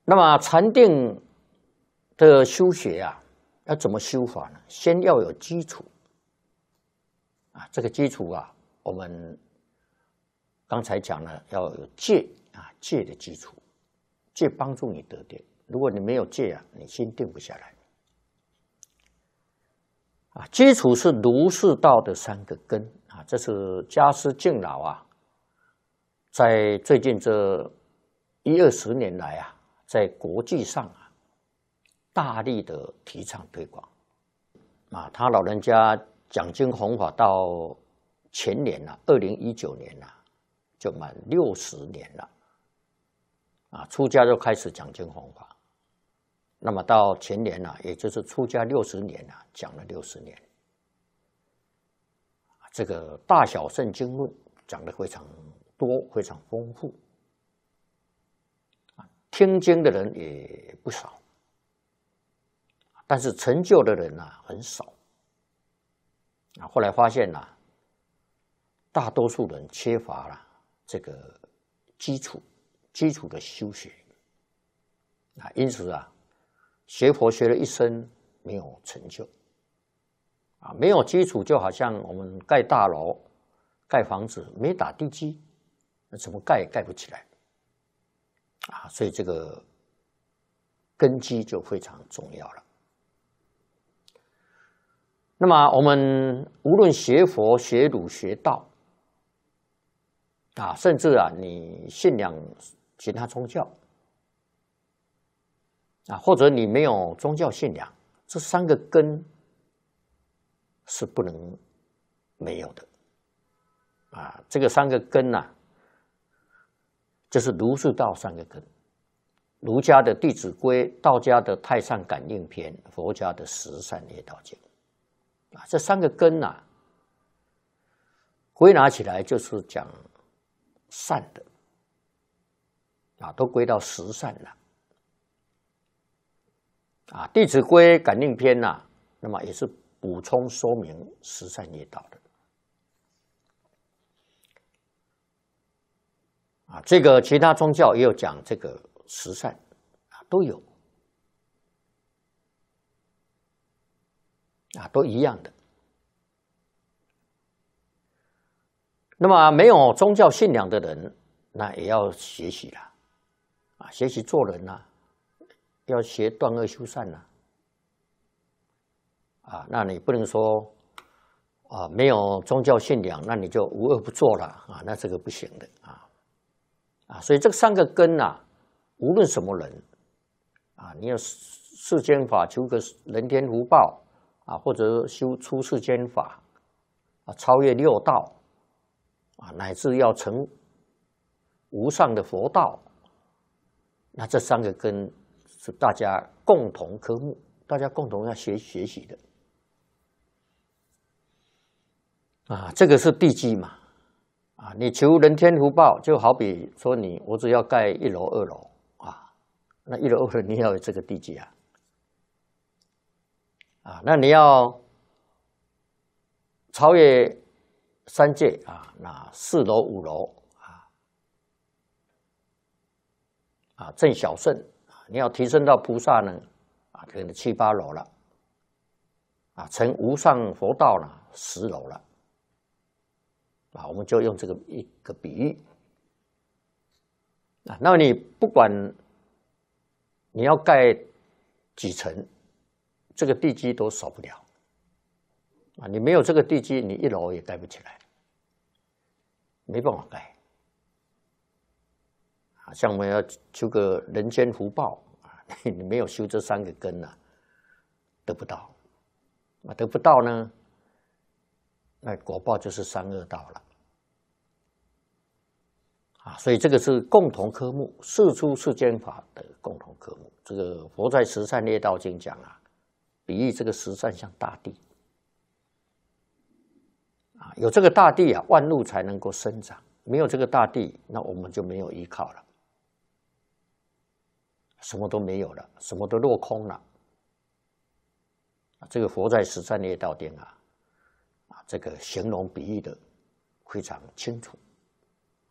那么禅定的修学啊，要怎么修法呢？先要有基础啊，这个基础啊，我们刚才讲了，要有戒啊，戒的基础，戒帮助你得定。如果你没有戒啊，你心定不下来。啊，基础是儒释道的3个根啊，这是家师敬老啊，在最近这10-20年来啊，在国际上啊，大力的提倡推广啊。他老人家讲经弘法到前年啊，2019年啊，就满60年了啊，出家就开始讲经弘法。那么到前年啊，也就是出家60年啊，讲了60年。这个大小圣经论讲得非常多，非常丰富。听经的人也不少，但是成就的人啊很少。啊，后来发现啊，大多数人缺乏了这个基础的修学啊，因此啊。学佛学了一生没有成就，啊，没有基础，就好像我们盖大楼、盖房子没打地基，那怎么盖不起来？啊，所以这个根基就非常重要了。那么我们无论学佛、学儒、学道，啊，甚至啊，你信仰其他宗教。啊，或者你没有宗教信仰，这3个根是不能没有的。啊，这个3个根呐，就是儒释道3个根。儒家的《弟子规》，道家的《太上感应篇》，佛家的《十善业道经》。啊，这3个根呐，归纳起来就是讲善的。啊，都归到十善了。啊，《弟子规》《感应篇》呐，那么也是补充说明十善业道的。啊，这个其他宗教也有讲这个十善，啊，都有，啊，都一样的。那么没有宗教信仰的人，那也要学习了，啊，学习做人呐。要学断恶修善呐，啊，那你不能说啊没有宗教信仰，那你就无恶不作了啊，那这个不行的啊，所以这3个根呐，无论什么人啊，你要世间法求个人天福报啊，或者修出世间法啊，超越6道啊，乃至要成无上的佛道，那这3个根。是大家共同科目，大家共同要学习的啊，这个是地基嘛啊，你求人天福报，就好比说我只要盖1楼、2楼啊，那1楼、2楼你要有这个地基啊，那你要超越3界啊，那4楼、5楼啊，正小圣。你要提升到菩萨呢，啊，可能7、8楼了，啊，成无上佛道呢10楼了，啊，我们就用这个一个比喻，啊，那么你不管你要盖几层，这个地基都少不了，啊，你没有这个地基，你1楼也盖不起来，没办法盖。像我们要求个人间福报啊，你没有修这3个根啊，得不到啊，得不到呢，那果报就是3恶道了啊。所以这个是共同科目，世出世间法的共同科目。这个佛在《十善业道经》讲啊，比喻这个十善像大地啊，有这个大地啊，万物才能够生长。没有这个大地，那我们就没有依靠了。什么都没有了，什么都落空了。这个佛在《十善业道经》啊，这个形容比喻的非常清楚。